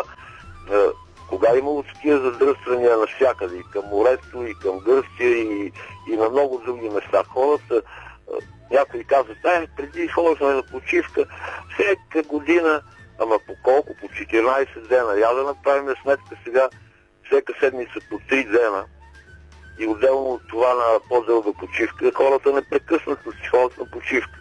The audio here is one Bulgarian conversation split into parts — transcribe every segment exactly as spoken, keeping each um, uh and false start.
това. Кога е имало такива задръствания навсякъде, и към морето, и към Гърция, и, и на много други места. Хората, някои казват, ай, преди ходихме на почивка, всяка година, ама по колко? По четиринайсет дена. Я да направим сметка сега, всяка седмица по три дена. И отделно от това на по-дълга почивка, хората непрекъснато си ходят на почивка.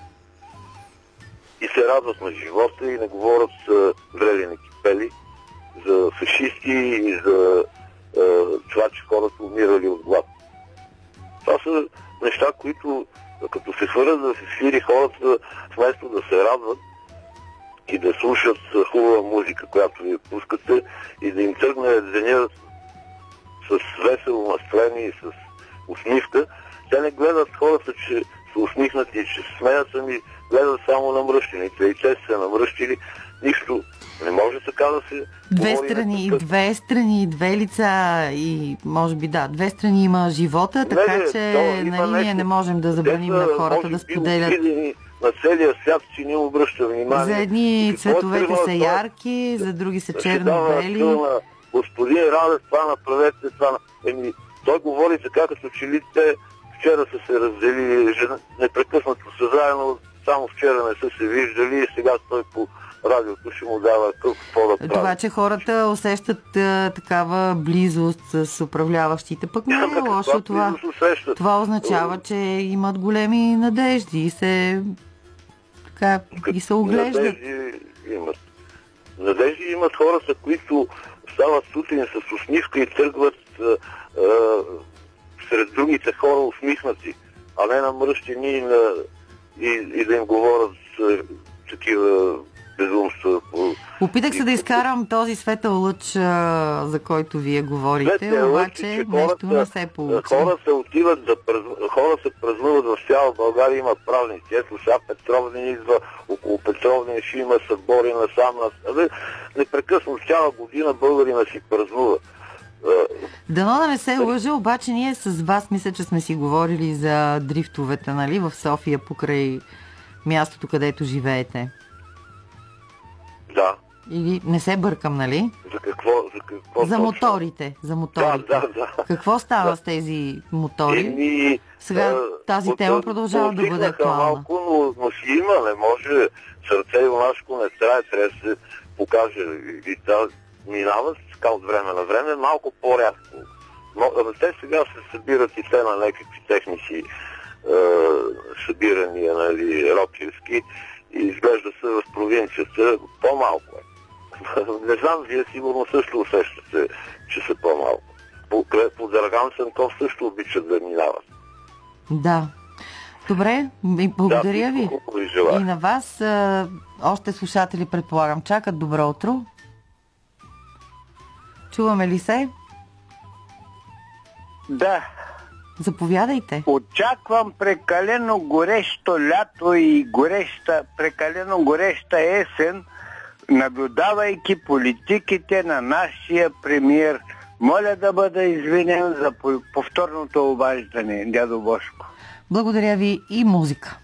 И се радват на живота и не говорят с вредени кипели за фашисти и за е, това, че хората умирали от глад. Това са неща, които като се хвърлят в ефири, хората вместо да се радват и да слушат хубава музика, която ви пускате, и да им тръгне деня с весело настроение и с усмивка, те не гледат хората, че са усмихнати и че се смеят, ами гледат само намръщените. И те се намръщили, нищо не може така да се Две страни, такъв... две страни, две лица и може би да, две страни има живота, така не, че то, нали, нещо... ние не можем да забраним на хората да споделят. На целия свят, че не обръща внимание. За едни цветовете са ярки, за други са черно-бели. Господин Радев, това направете, това... Еми, той говори така, като че ли те вчера са се разделили, непрекъснато са заедно, само вчера не са се виждали и сега той по радиото ще му дава какво да прави. Това, че хората усещат а, такава близост с управляващите, пък не е лошо това. Това означава, че имат големи надежди и се така, и се оглеждат. Надежди имат. Надежди имат хората, които стават сутрин с усмивка и тръгват а, а, сред другите хора усмихнати, а не намръщени и, на, и, и да им говорят а, такива безумства. Опитах се да изкарам този светъл лъч, а, за който вие говорите, Светъл обаче лъч, нещо хората, не се получи. Хора се отиват, да празнуват, хора се празнуват в цяла България, има празници. Ето сега Петровден идва, около Петровден ще има събори насам. На... Непрекъснато цяла година българина си празнува. Дано да не се лъжа, обаче ние с вас мисля, че сме си говорили за дрифтовете, нали, в София, покрай мястото, където живеете. Да. Или не се бъркам, нали? За какво? За, какво за моторите. За моторите. Да, да, да. Какво става да. с тези мотори? Еми, сега а, тази от, тема продължава да бъде актуална. Малко, но, но си има, не може сърце и монашко не трябва, трябва да се покаже. И да минават така от време на време, малко по-рядко. Но те сега се събират и те на някакви техници е, събирания, нали, рокерски, и изглежда се в провинцията по-малко е. Не знам, вие сигурно също усещате, че са по-малко. По, по Драган Цанков също обичат да минават. Да. Добре, благодаря да, ви. И на вас. А, още слушатели, предполагам, чакат. Добро утро. Чуваме ли се? Да. Заповядайте. Очаквам прекалено горещо лято и гореща, прекалено гореща есен, наблюдавайки политиките на нашия премиер. Моля да бъда извинен за повторното обаждане, дядо Бошко. Благодаря ви и музика.